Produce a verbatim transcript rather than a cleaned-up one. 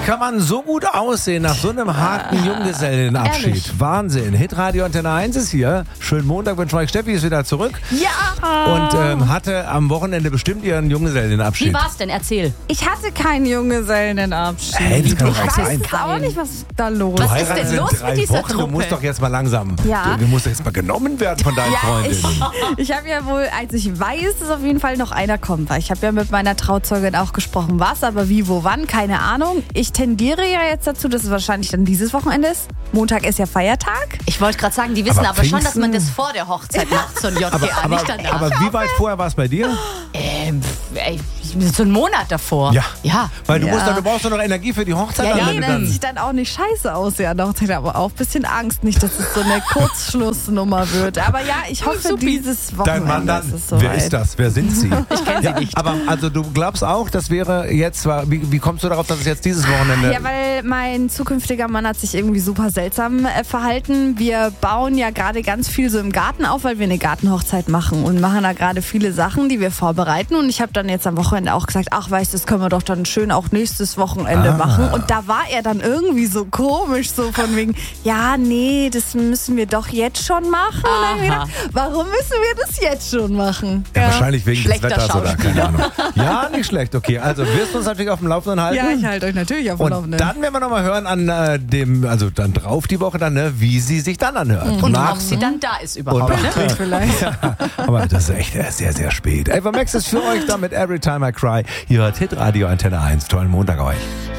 kann man so gut aussehen nach so einem harten Junggesellenabschied? Ehrlich? Wahnsinn. Hitradio Antenne eins ist hier. Schönen Montag wünsche ich euch. Steffi ist wieder zurück. Ja! Und ähm, hatte am Wochenende bestimmt ihren Junggesellenabschied. Wie war's denn? Erzähl. Ich hatte keinen Junggesellenabschied. Hey, das kann doch ich nicht weiß sein. jetzt auch nicht, was ist da los Du Was ist heiratest denn in los drei mit dieser Wochen. Du Truppe? musst doch jetzt mal langsam. Ja. Du, du musst jetzt mal genommen werden von deinen Ja, Freundinnen. ich, ich habe ja wohl, als ich weiß, dass auf jeden Fall noch einer kommt, weil ich habe ja mit meiner Trauzeugin auch gesprochen, was, aber wie, wo, wann, keine Ahnung. Ich tendiere ja jetzt dazu, dass es wahrscheinlich dann dieses Wochenende ist. Montag ist ja Feiertag. Ich wollte gerade sagen, die wissen Aber aber, schon, dass Pfingsten? man das vor der Hochzeit macht, so ein J G A, Aber, aber, nicht danach. aber wie weit vorher war es bei dir? ähm, pf, ey, so einen Monat davor. Ja. Ja. Weil du, Ja. musst doch, du brauchst doch noch Energie für die Hochzeit. Ja, dann, ja, wenn du Dass dann ich dann auch nicht scheiße aussehe an der Hochzeit, aber auch ein bisschen Angst, nicht, dass es so eine Kurzschlussnummer wird. Aber ja, ich hoffe, Supi. dieses Dein Wochenende Mann dann, ist es soweit. wer ist das? Wer sind sie? Ich kenne sie ja, nicht. aber also du glaubst auch, das wäre jetzt, wie, wie kommst du darauf, dass es jetzt dieses Wochenende... Ja, weil mein zukünftiger Mann hat sich irgendwie super seltsam äh, verhalten. Wir bauen ja gerade ganz viel so im Garten auf, weil wir eine Gartenhochzeit machen und machen da gerade viele Sachen, die wir vorbereiten. Und ich habe dann jetzt am Wochenende auch gesagt, ach weißt du, das können wir doch dann schön auch nächstes Wochenende Ah. machen. Und da war er dann irgendwie so komisch, so von wegen, ja, nee, das müssen wir doch jetzt schon machen. Und dann hab ich Aha. gedacht, warum müssen wir das jetzt schon machen? Ja, wahrscheinlich wegen des Schlechter Wetters oder keine Schauspieler. Ahnung. Ja, nicht schlecht. Okay, also wirst du uns natürlich auf dem Laufenden halten. Ja, ich halte euch natürlich auf dem Und Laufenden. dann werden wir nochmal hören an äh, dem, also dann drauf die Woche dann, ne, wie sie sich dann anhört. Und Nach- ob sie dann da ist überhaupt. Und- Ne? vielleicht. Aber das ist echt äh, sehr, sehr spät. Ava Max ist für euch da mit Every Time I Cry. Ihr hört Hitradio Antenne eins. Tollen Montag euch.